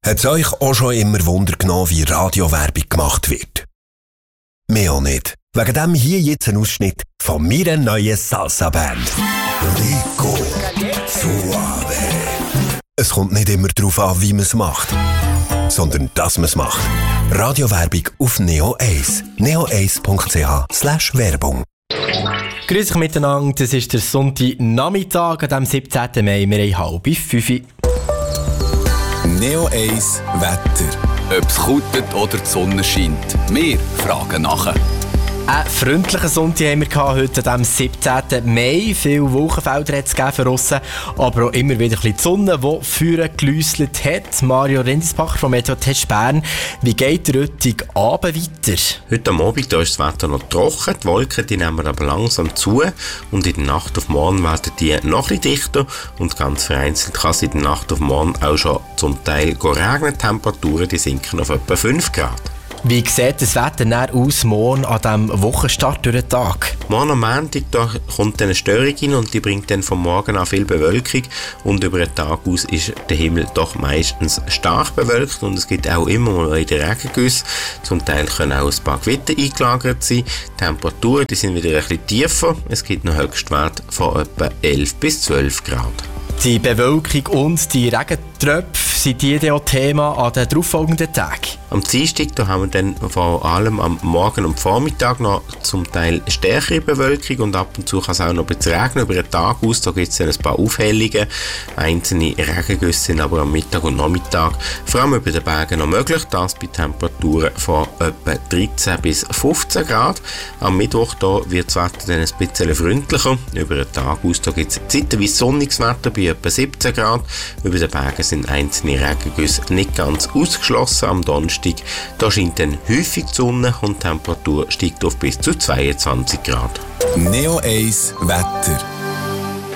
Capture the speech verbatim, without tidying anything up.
Hat es euch auch schon immer Wunder genommen, wie Radiowerbung gemacht wird? Mir auch nicht. Wegen dem hier jetzt ein Ausschnitt von meiner neuen Salsa-Band. Rico Suave. Es kommt nicht immer darauf an, wie man es macht, sondern dass man es macht. Radiowerbung auf Neo eins. neo eins punkt c h slash Werbung. Grüß euch miteinander, das ist der Sonntagnachmittag am siebzehnten Mai, wir haben halb fünf. Neo eins Wetter. Ob es kutet oder die Sonne scheint, wir fragen nachher. Einen freundlichen Sonntag haben wir heute am siebzehnten Mai. Viele Wolkenfelder hat es für uns, aber auch immer wieder ein bisschen die Sonne, die vorne geläuselt hat. Mario Rindisbacher vom Meteotest Bern. Wie geht der heutige Abend weiter? Heute am Abend ist das Wetter noch trocken, die Wolken die nehmen aber langsam zu und in der Nacht auf morgen werden die noch ein bisschen dichter und ganz vereinzelt kann es in der Nacht auf morgen auch schon zum Teil regnen. Die Temperaturen die sinken auf etwa fünf Grad. Wie sieht das Wetter dann aus morgen an diesem Wochenstart durch den Tag? Morgen am Montag da kommt eine Störung rein und die bringt dann vom Morgen an viel Bewölkung und über den Tag aus ist der Himmel doch meistens stark bewölkt und es gibt auch immer mal wieder Regengüsse. Zum Teil können auch ein paar Gewitter eingelagert sein. Die Temperaturen die sind wieder ein bisschen tiefer. Es gibt noch Höchstwerte von etwa elf bis zwölf Grad. Die Bewölkung und die Regentröpfe sind die auch Thema an den darauffolgenden Tagen. Am Dienstag da haben wir dann vor allem am Morgen und Vormittag noch zum Teil stärkere Bewölkung und ab und zu kann es auch noch ein bisschen regnen. Über den Tag aus da gibt es dann ein paar Aufhellungen. Einzelne Regengüsse sind aber am Mittag und Nachmittag vor allem über den Bergen noch möglich. Das bei Temperaturen von etwa dreizehn bis fünfzehn Grad. Am Mittwoch da wird das Wetter dann ein bisschen freundlicher. Über den Tag aus da gibt es zeitweise sonniges Wetter bei etwa siebzehn Grad. Über den Bergen sind einzelne Regengüsse nicht ganz ausgeschlossen. Am Donnerstag da scheint dann häufig die Sonne und die Temperatur steigt auf bis zu zweiundzwanzig Grad. Neo eins Wetter.